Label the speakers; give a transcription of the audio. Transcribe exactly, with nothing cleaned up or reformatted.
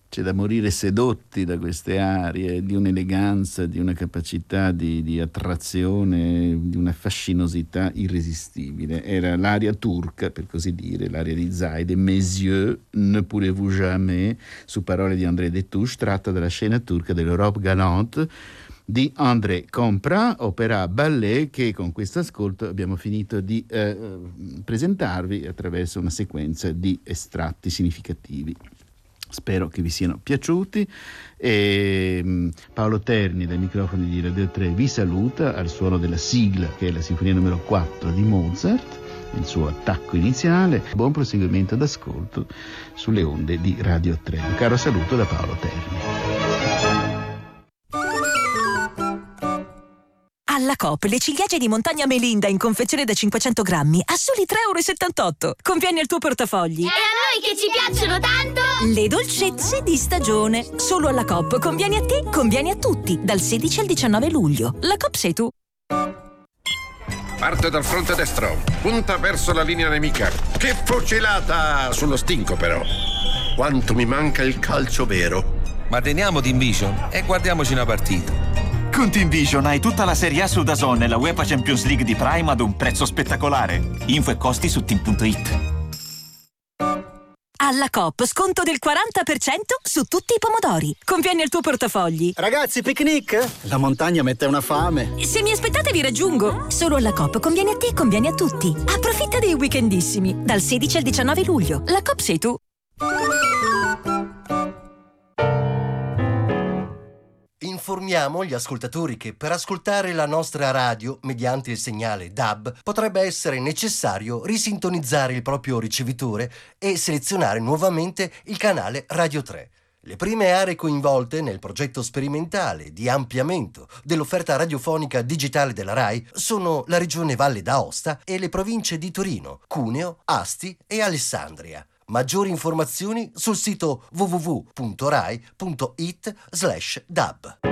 Speaker 1: C'è da morire sedotti da queste arie, di un'eleganza, di una capacità di, di attrazione, di una fascinosità irresistibile. Era l'aria turca, per così dire, l'aria di Zaide, Mes yeux, ne pourrez-vous jamais, su parole di André Destouches, tratta dalla scena turca dell'Europe galante di André Comprat, opera ballet che con questo ascolto abbiamo finito di eh, presentarvi attraverso una sequenza di estratti significativi. Spero che vi siano piaciuti e Paolo Terni dai microfoni di Radio tre vi saluta al suono della sigla che è la sinfonia numero quattro di Mozart, il suo attacco iniziale. Buon proseguimento d'ascolto sulle onde di Radio tre. Un caro saluto da Paolo Terni.
Speaker 2: Alla Coop le ciliegie di montagna Melinda in confezione da cinquecento grammi a soli tre virgola settantotto euro. Conviene al tuo portafogli.
Speaker 3: E a noi che ci piacciono tanto!
Speaker 2: Le dolcezze di stagione. Solo alla Coop. Conviene a te, conviene a tutti. Dal sedici al diciannove luglio. La Coop sei tu.
Speaker 4: Parte dal fronte destro. Punta verso la linea nemica. Che fucilata! Sullo stinco però. Quanto mi manca il calcio vero.
Speaker 5: Ma teniamo Team Vision e guardiamoci una partita.
Speaker 6: Con Team Vision hai tutta la Serie A su DAZN e la UEFA Champions League di Prime ad un prezzo spettacolare. Info e costi su team punto it.
Speaker 2: Alla Coop sconto del quaranta per cento su tutti i pomodori. Conviene al tuo portafogli.
Speaker 7: Ragazzi, picnic? La montagna mette una fame.
Speaker 2: Se mi aspettate vi raggiungo. Solo alla Coop conviene a te, conviene a tutti. Approfitta dei weekendissimi. Dal sedici al diciannove luglio. La Coop sei tu.
Speaker 8: Informiamo gli ascoltatori che per ascoltare la nostra radio mediante il segnale D A B potrebbe essere necessario risintonizzare il proprio ricevitore e selezionare nuovamente il canale Radio tre. Le prime aree coinvolte nel progetto sperimentale di ampliamento dell'offerta radiofonica digitale della RAI sono la regione Valle d'Aosta e le province di Torino, Cuneo, Asti e Alessandria. Maggiori informazioni sul sito w w w punto rai punto it slash dab.